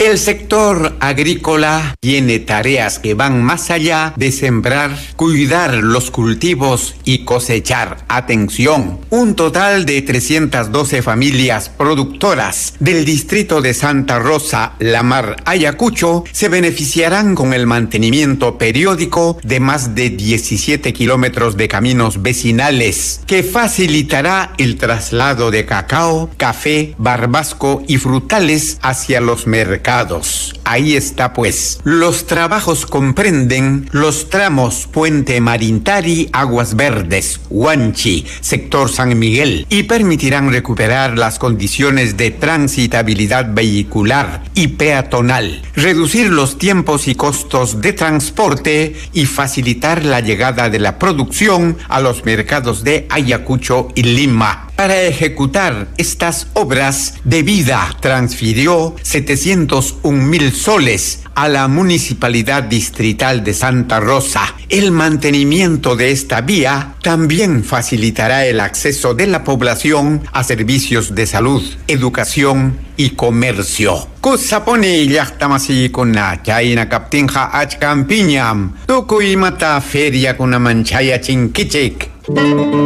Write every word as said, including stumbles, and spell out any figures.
El sector agrícola tiene tareas que van más allá de sembrar, cuidar los cultivos y cosechar. Atención, un total de trescientas doce familias productoras del distrito de Santa Rosa, Lamar, Ayacucho, se beneficiarán con el mantenimiento periódico de más de diecisiete kilómetros de caminos vecinales, que facilitará el traslado de cacao, café, barbasco y frutales hacia los mercados. Ahí está pues. Los trabajos comprenden los tramos Puente Marintari, Aguas Verdes, Huanchi, sector San Miguel, y permitirán recuperar las condiciones de transitabilidad vehicular y peatonal, reducir los tiempos y costos de transporte y facilitar la llegada de la producción a los mercados de Ayacucho y Lima. Para ejecutar estas obras, De Vida transfirió setecientos un mil soles a la Municipalidad Distrital de Santa Rosa. El mantenimiento de esta vía también facilitará el acceso de la población a servicios de salud, educación y comercio. Kusaponi llaqtamasi kuna chayna kaptinja achkampiñam tukuy mata feria kuna manchaya chinkichik.